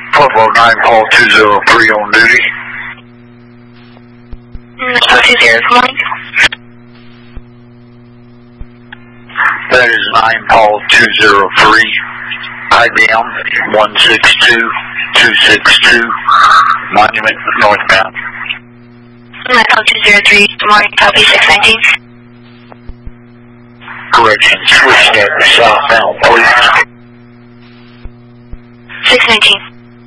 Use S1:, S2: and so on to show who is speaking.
S1: Pueblo 9 Paul 203 on duty.
S2: 920, good morning.
S1: That is 9 Paul 203. IBM 162262. Monument northbound.
S2: 9 Paul 203, good morning. Copy 619.
S1: Correction, switch that to southbound, please.
S2: 619.